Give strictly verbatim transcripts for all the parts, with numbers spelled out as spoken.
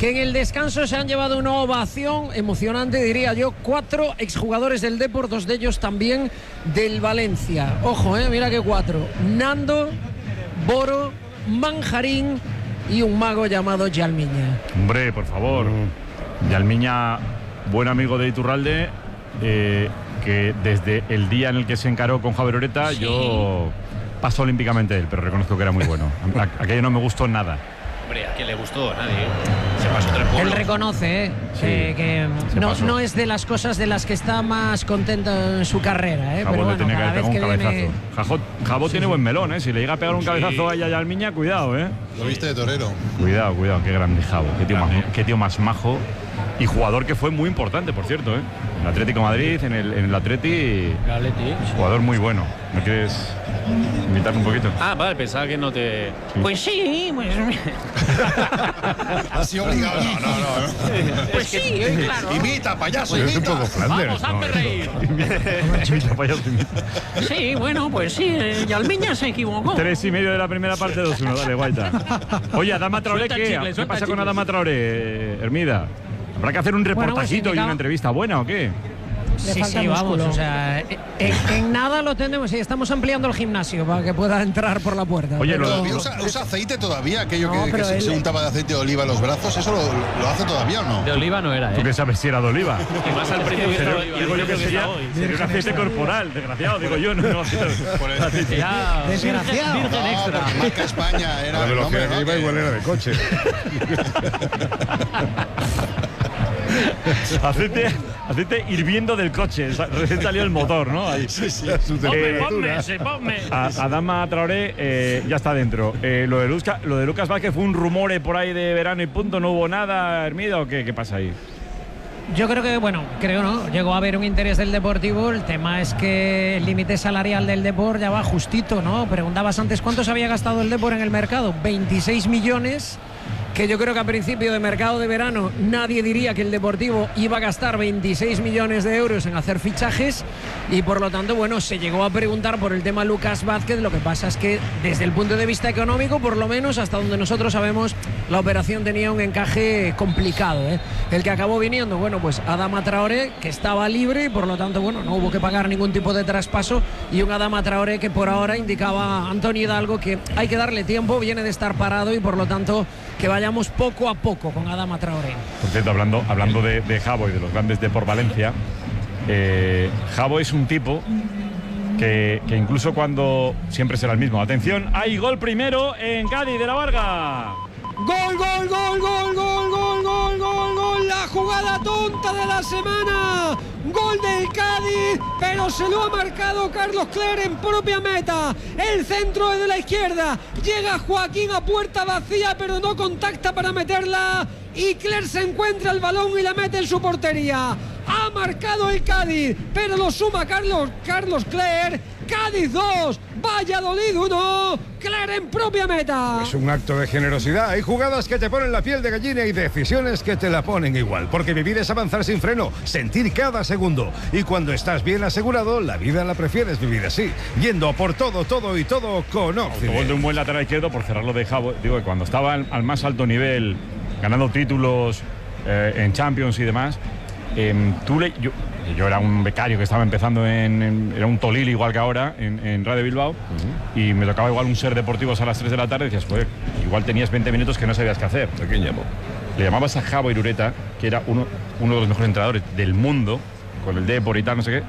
que en el descanso se han llevado una ovación emocionante, diría yo, cuatro exjugadores del Depor, dos de ellos también del Valencia. Ojo, eh, mira que cuatro: Nando, Boro, Manjarín y un mago llamado Yalmiña. Hombre, por favor. Yalmiña, buen amigo de Iturralde, eh, que desde el día en el que se encaró con Javier Oreta, sí. yo paso olímpicamente de él, pero reconozco que era muy bueno. A, aquello no me gustó nada. Hombre, ¿a quién le gustó? A nadie. Se pasó tres pueblos. Él reconoce eh, sí, que, que no, no es de las cosas de las que está más contento en su carrera. Eh, Jabot pero le bueno, tenía que haber pegado un cabezazo. viene... Jabot, Jabot sí, tiene sí. buen melón, ¿eh? Si le llega a pegar un sí. cabezazo a Yalmiña, cuidado, ¿eh? Lo viste de torero. Cuidado, cuidado, qué grande Jabot. Qué tío, más, qué tío más majo. Y jugador que fue muy importante, por cierto, ¿eh? En el Atlético de Madrid, en el, en el Atleti. Atleti. Jugador muy bueno. ¿Me quieres invitar un poquito? Ah, vale, pensaba que no te. Sí. Pues sí, pues. Así obligado. No, no, no. Pues sí, claro. Imita, payaso, Pero imita. Es un poco Flanders. Vamos, hazme reír. Imita, payaso, imita. Sí, bueno, pues sí, eh, Yalmiña se equivocó. Tres y medio de la primera parte, dos uno. Dale, Guaita. Oye, Adama Traoré, ¿qué? Chicle, ¿Qué pasa chicle. con Adama Traoré, Hermida? ¿Habrá que hacer un reportajito bueno, pues y una entrevista buena o qué? Sí, sí, vamos, o sea, en, en nada lo tenemos, sí, estamos ampliando el gimnasio para que pueda entrar por la puerta. Oye, pero, lo, usa, usa aceite todavía, aquello no, que, que se, se untaba de aceite de oliva en los brazos, ¿eso lo, lo hace todavía o no? De oliva no era, ¿eh? ¿Tú qué sabes si era de oliva? Y más al precio que Sería, estaba oliva. digo yo que sería, sería un aceite corporal, desgraciado, digo yo, no, no aceite. Ya, desgraciado. Virgen, virgen no, extra. pues marca España era. La velocidad hombre, que iba que... igual era de coche. aceite, aceite hirviendo del coche, recién salió el motor, ¿no? Ahí. Sí, sí. Eh, Ponme ese, ponme. A, Adama Traoré eh, ya está dentro. Eh, lo, de Lucas, lo de Lucas Vázquez fue un rumore por ahí de verano y punto, no hubo nada, Hermida, ¿o qué, qué pasa ahí? Yo creo que, bueno, creo no, llegó a haber un interés del Deportivo, el tema es que el límite salarial del Depor ya va justito, ¿no? Preguntabas antes cuántos había gastado el Depor en el mercado, veintiséis millones, que yo creo que a principio de mercado de verano nadie diría que el Deportivo iba a gastar veintiséis millones de euros en hacer fichajes y por lo tanto, bueno, se llegó a preguntar por el tema Lucas Vázquez. Lo que pasa es que desde el punto de vista económico, por lo menos hasta donde nosotros sabemos, la operación tenía un encaje complicado, ¿eh? El que acabó viniendo, bueno, pues Adama Traoré, que estaba libre y por lo tanto, bueno, no hubo que pagar ningún tipo de traspaso, y un Adama Traoré que por ahora indicaba Antonio Hidalgo que hay que darle tiempo, viene de estar parado y por lo tanto que vayamos poco a poco con Adama Traoré. Por cierto, hablando, hablando de, de Jabo y de los grandes de por Valencia, eh, Jabo es un tipo que, que incluso cuando siempre será el mismo. Atención, hay gol primero en Cádiz de la Varga. Gol, gol, gol, gol, gol, gol, gol, gol, gol, la jugada tonta de la semana. Gol del Cádiz, pero se lo ha marcado Carlos Cler en propia meta. El centro es de la izquierda. Llega Joaquín a puerta vacía, pero no contacta para meterla. Y Cler se encuentra el balón y la mete en su portería. Ha marcado el Cádiz, pero lo suma Carlos, Carlos Cler. Cádiz dos, Valladolid uno, Cler en propia meta. Es un acto de generosidad. Hay jugadas que te ponen la piel de gallina y decisiones que te la ponen igual. Porque vivir es avanzar sin freno, sentir cada segundo. Y cuando estás bien asegurado, la vida la prefieres vivir así. Yendo por todo, todo y todo con Occident. Gol de un buen lateral izquierdo, por cerrarlo de Jabo. Digo que cuando estaba al, al más alto nivel, ganando títulos eh, en Champions y demás, eh, tú le... Yo, Yo era un becario que estaba empezando en, en era un Tolil igual que ahora en, en Radio Bilbao, uh-huh. y me tocaba igual un ser deportivos a las tres de la tarde y decías, joder, igual tenías veinte minutos que no sabías qué hacer. ¿A quién llamó? Le llamabas a Jabo Irureta, que era uno, uno de los mejores entrenadores del mundo, con el Depor y tal, no sé qué,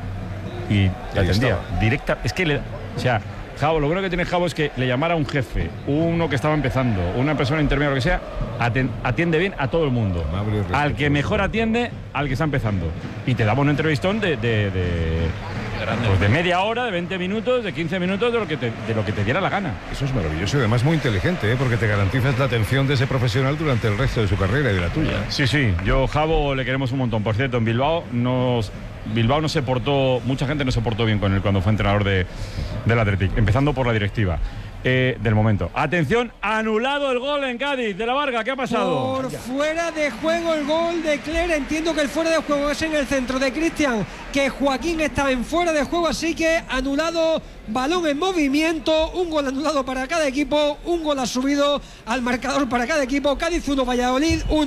y te atendía directa. Es que le, o sea, Jabo, lo bueno que tiene Jabo es que le llamara a un jefe, uno que estaba empezando, una persona intermedia, lo que sea, atiende bien a todo el mundo. Al que mejor atiende, al que está empezando. Y te daba un entrevistón de, de, de, pues de media hora, de veinte minutos, de quince minutos, de lo que te, de lo que te diera la gana. Eso es maravilloso y además muy inteligente, ¿eh? Porque te garantizas la atención de ese profesional durante el resto de su carrera y de la tuya. Sí, sí, yo Jabo le queremos un montón. Por cierto, en Bilbao nos... Bilbao no se portó, mucha gente no se portó bien con él cuando fue entrenador de, del Athletic, empezando por la directiva eh, del momento. Atención, anulado el gol en Cádiz de la Varga, ¿qué ha pasado? Por fuera de juego el gol de Cler, entiendo que el fuera de juego es en el centro de Cristian, que Joaquín está en fuera de juego, así que anulado, balón en movimiento, un gol anulado para cada equipo, un gol ha subido al marcador para cada equipo. Cádiz uno, Valladolid uno.